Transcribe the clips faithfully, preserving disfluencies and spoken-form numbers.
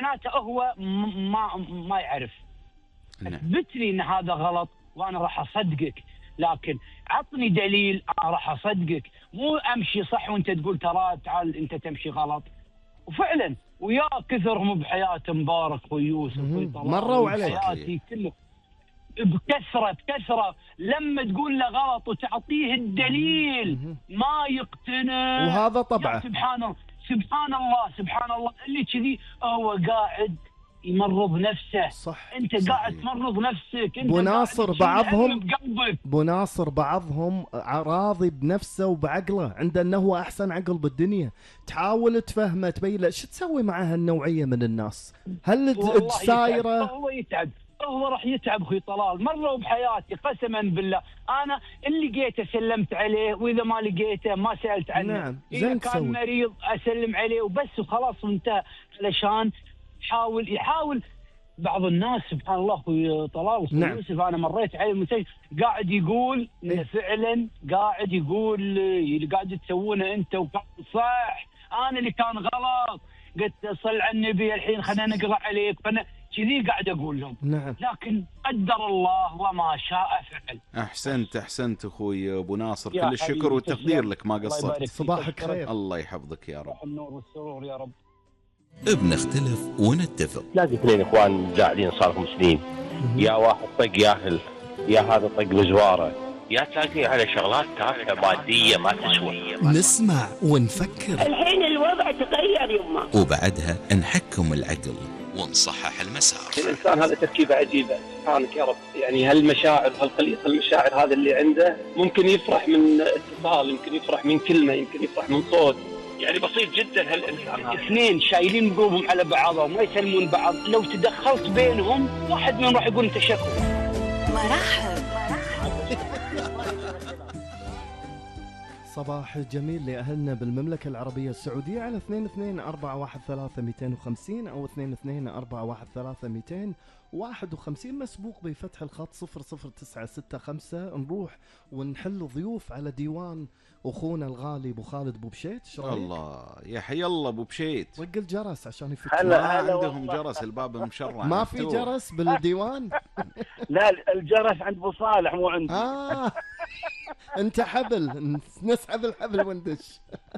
معناته هو ما ما يعرف. اثبت لي ان هذا غلط وانا راح اصدقك، لكن عطني دليل انا راح اصدقك، مو امشي صح وانت تقول ترى تعال انت تمشي غلط. وفعلا ويا كثرهم بحياتي مبارك ويوسف مروا عليك حياتي كله بكثره بكثره، لما تقول له غلط وتعطيه الدليل ما يقتنع. وهذا طبعه. سبحان الله سبحان الله سبحان الله، اللي كذي هو قاعد يمرض نفسه. صح. انت صح. قاعد تمرض نفسك. انت بناصر بعضهم بقلبك. بناصر بعضهم راضي بنفسه وبعقله، عنده انه هو احسن عقل بالدنيا. تحاول تفهمه تبين له شو تسوي مع هالنوعيه من الناس. هل تسايره؟ هو يتعب، هو راح يتعب اخوي طلال. مروا بحياتي قسما بالله انا اللي لقيته سلمت عليه، واذا ما لقيته ما سالت عنه. نعم. اذا كان مريض اسلم عليه وبس وخلاص وانتهى. علشان يحاول يحاول بعض الناس سبحان الله اخوي طلال اخوي نعم. يوسف، انا مريت عليه المستشفى قاعد يقول انه فعلا قاعد يقول اللي قاعد تسوونه انت وكان صح، انا اللي كان غلط. قلت صل على النبي الحين خلينا نقرا عليك، فانا كذي قاعد اقول لهم. نعم. لكن قدر الله وما شاء فعل. احسنت احسنت اخوي ابو ناصر، كل الشكر والتقدير لك، ما قصرت. صباحك خير. الله يحفظك يا رب. النور والسرور يا رب. بنختلف ونتفق. لازم اثنين اخوان قاعدين صار لهم سنين، يا واحد طق ياهل، يا هذا طق بزواره، يا تلاقي على شغلات تافهه ماديه ما تسوى. نسمع ونفكر. الحين الوضع تغير يمه، وبعدها نحكم العقل ونصحح المسار. الانسان هذا تركيبه عجيبه، سبحانك يا رب. يعني هالمشاعر هالخليط المشاعر هذا اللي عنده، ممكن يفرح من اتصال، يمكن يفرح من كلمه، يمكن يفرح من صوت. يعني بسيط جدا هالانسان هذا. اثنين شايلين قلوبهم على بعضهم وما يسلمون بعض، لو تدخلت بينهم واحد منهم راح يقول انت شكو. مرحب. صباح جميل لأهلنا بالمملكة العربية السعودية على اثنين اثنين أربعة واحد ثلاثة مئتين وخمسين أو اثنين اثنين أربعة واحد ثلاثة مئتين واحد وخمسين، مسبوق بفتح الخط صفر صفر تسعة ستة خمسة. نروح ونحل ضيوف على ديوان أخونا الغالي أبو خالد أبو بشيت. الله يا حي الله أبو بشيت، وقل جرس عشان يفتح. ما عندهم جرس، الباب مشرع. ما في جرس بالديوان؟ لا الجرس عند أبو صالح مو عندي. آه انت حبل، نسحب الحبل وندش.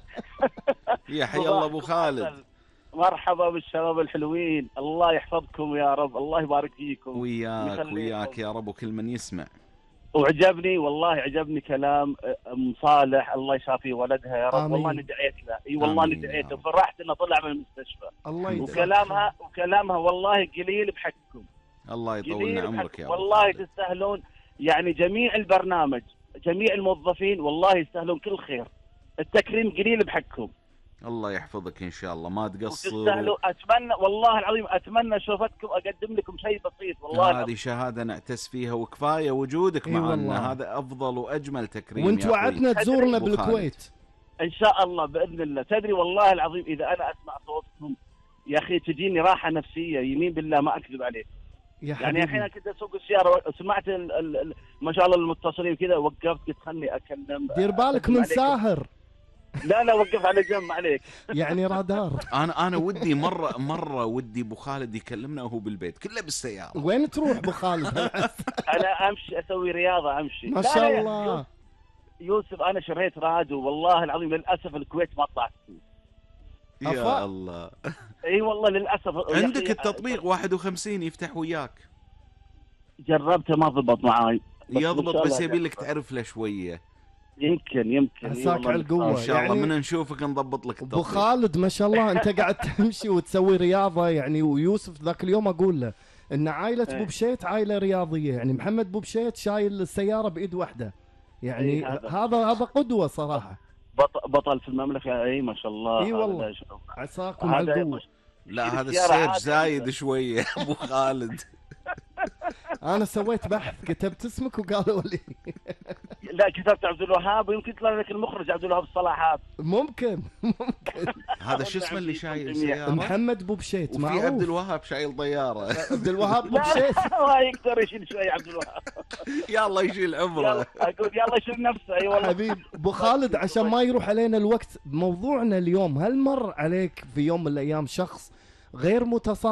يا حي الله ابو خالد. مرحبا بالشباب الحلوين، الله يحفظكم يا رب، الله يبارك فيكم. وياك وياك يا رب وكل من يسمع. وعجبني والله عجبني كلام ام صالح، الله يشافي ولدها يا رب. آمين. والله ندعيت له، اي والله ندعيت له، فرحت انه طلع من المستشفى. الله يدعيك. وكلامها وكلامها والله قليل بحقكم. الله يطول عمرك يا رب. والله تستاهلون، يعني جميع البرنامج جميع الموظفين والله يستاهلون كل خير. التكريم قليل بحقكم. الله يحفظك ان شاء الله، ما تقصر. تستاهلوا. اتمنى والله العظيم اتمنى اشوفكم اقدم لكم شيء بسيط والله. هذه شهاده نعتز فيها، وكفايه وجودك إيه معنا، هذا افضل واجمل تكريم. وانت وعدنا تزورنا بالكويت ان شاء الله باذن الله. تدري والله العظيم اذا انا اسمع صوتكم يا اخي تجيني راحه نفسيه، يمين بالله ما اكذب عليك. يا يعني الحين كنت اسوق السياره وسمعت ال ال ما شاء الله المتصلين كذا، وقفت قلت خلني اكلم. دير بالك من ساهر. لا لا وقف على جنب عليك. يعني رادار. انا انا ودي مره مره ودي ابو خالد يكلمنا وهو بالبيت كله بالسياره. وين تروح ابو خالد؟ انا امشي اسوي رياضه امشي. ما شاء الله. يوسف انا شريت راديو والله العظيم، للاسف الكويت ما طلعت فيه. يا الله. اي والله للاسف. عندك التطبيق واحد وخمسين يفتح وياك. جربته ما ضبط معاي. يضبط بس يبي لك تعرف له شويه. يمكن يمكن عساك على القوه. ان شاء الله يعني من نشوفك نضبط لك التطبيق. ابو خالد ما شاء الله انت قاعد تمشي وتسوي رياضه يعني. ويوسف ذاك اليوم اقول له ان عائله ابو بشيت عائله رياضيه، يعني محمد ابو بشيت شايل السياره بايد واحده يعني. إيه هذا هذا هذا قدوه صراحه. بطل في المملكه. اي ما شاء الله. اي والله عساكم على القوه. لا هذا السير زايد شويه ابو خالد. انا سويت بحث كتبت اسمك وقالوا لي. لا كتبت عبد الوهاب، ويمكن يطلع لك المخرج عبد الوهاب الصلاحات. ممكن ممكن. هذا شو اسمه اللي شايل سيارة؟ محمد ابو بشيت. وفي عبد الوهاب شايل طياره. عبد الوهاب ابو بشيت ما يقدر يشيل شوي عبد الوهاب. يلا يشيل عمره. اقول يلا يشيل نفسه. اي والله حبيب ابو خالد، عشان ما يروح علينا الوقت، موضوعنا اليوم هل مر عليك في يوم من الايام شخص غير متصالح